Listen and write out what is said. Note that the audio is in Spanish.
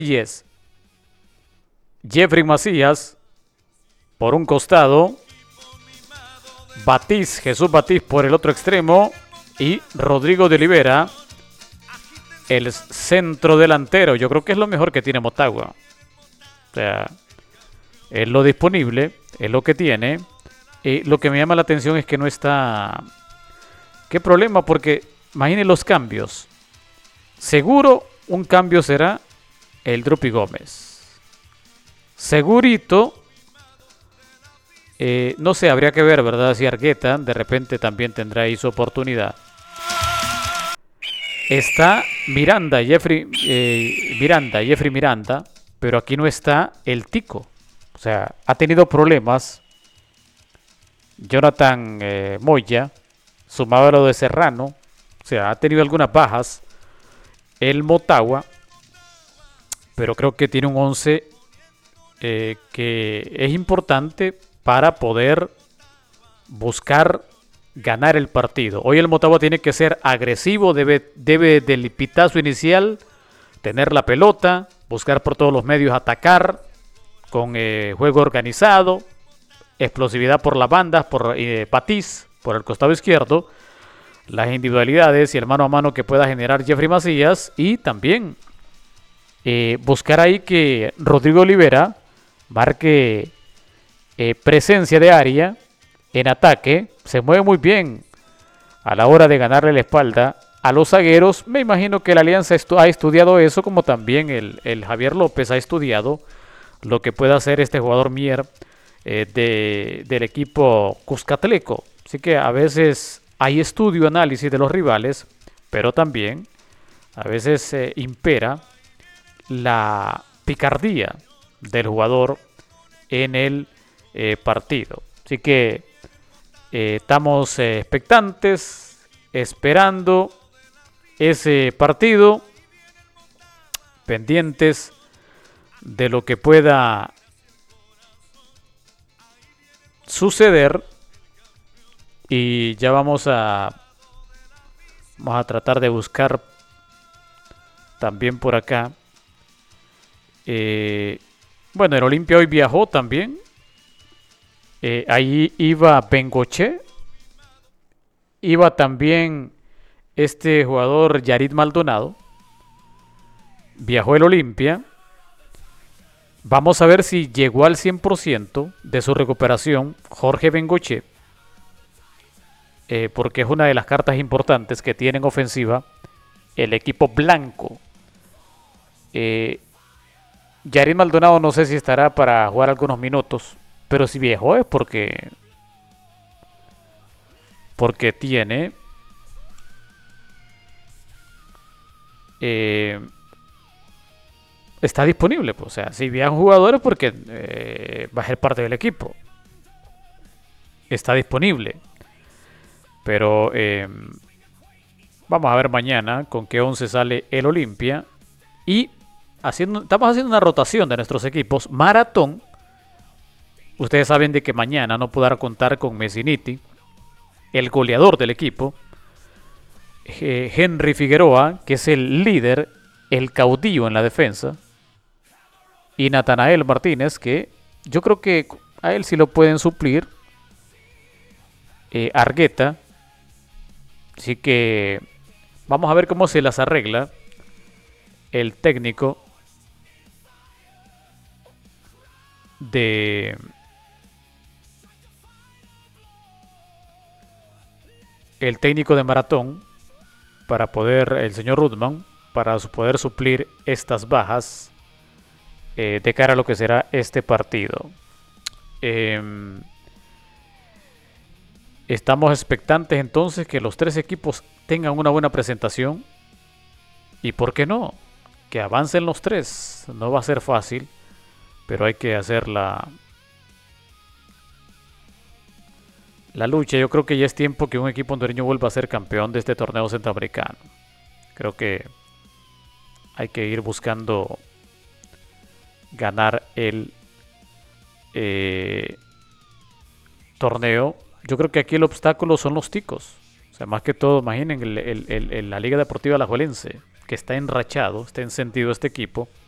Yes. Jeffrey Macías por un costado, Jesús Batiz por el otro extremo y Rodrigo de Olivera, el centro delantero. Yo creo que es lo mejor que tiene Motagua. O sea, es lo disponible, es lo que tiene. Y lo que me llama la atención es que no está... ¿Qué problema? Porque imaginen los cambios. Seguro un cambio será el Drupi Gómez. Segurito. No sé, habría que ver, ¿verdad? Si Argueta de repente también tendrá ahí su oportunidad. Está Jeffrey Miranda, pero aquí no está el Tico. O sea, ha tenido problemas Jonathan Moya, sumado a lo de Serrano. O sea, ha tenido algunas bajas el Motagua, pero creo que tiene un 11 que es importante para poder buscar ganar el partido. Hoy el Motagua tiene que ser agresivo, debe del pitazo inicial tener la pelota, buscar por todos los medios atacar con juego organizado, explosividad por las bandas, por Patiz, por el costado izquierdo, las individualidades y el mano a mano que pueda generar Jeffrey Macías, y también buscar ahí que Rodrigo Olivera marque presencia de área en ataque. Se mueve muy bien a la hora de ganarle la espalda a los zagueros. Me imagino que la Alianza ha estudiado eso, como también el Javier López ha estudiado lo que puede hacer este jugador Mier del equipo Cuscatleco. Así que a veces hay estudio, análisis de los rivales, pero también a veces impera la picardía del jugador en el partido. Así que estamos expectantes, esperando ese partido, pendientes de lo que pueda suceder, y ya vamos a tratar de buscar también por acá. Bueno, el Olimpia hoy viajó también. Ahí iba Bengoche. Iba también este jugador Yarid Maldonado. Viajó el Olimpia. Vamos a ver si llegó al 100% de su recuperación Jorge Bengoche. Porque es una de las cartas importantes que tiene en ofensiva el equipo blanco. Yarid Maldonado no sé si estará para jugar algunos minutos, pero si viajó es porque tiene está disponible, pues. O sea, si viajan jugadores porque va a ser parte del equipo, está disponible, pero vamos a ver mañana con qué 11 sale el Olimpia. Y estamos haciendo una rotación de nuestros equipos maratón. Ustedes saben de que mañana no podrá contar con Messiniti, el goleador del equipo, Henry Figueroa, que es el líder, el caudillo en la defensa, y Natanael Martínez, que yo creo que a él sí lo pueden suplir, Argueta. Así que vamos a ver cómo se las arregla el técnico de Maratón, para poder, el señor Rudman, para poder suplir estas bajas de cara a lo que será este partido. Estamos expectantes entonces que los tres equipos tengan una buena presentación, y por qué no, que avancen los tres. No va a ser fácil, pero hay que hacer la lucha. Yo creo que ya es tiempo que un equipo hondureño vuelva a ser campeón de este torneo centroamericano. Creo que hay que ir buscando ganar el torneo. Yo creo que aquí el obstáculo son los ticos. O sea, más que todo, imaginen la Liga Deportiva Alajuelense, que está enrachado, está encendido este equipo.